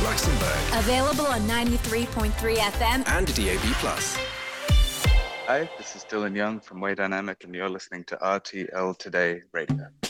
Luxembourg. Available on 93.3 FM and DAB+. Hi, this is Dylan Young from Way Dynamic, and you're listening to RTL Today Radio.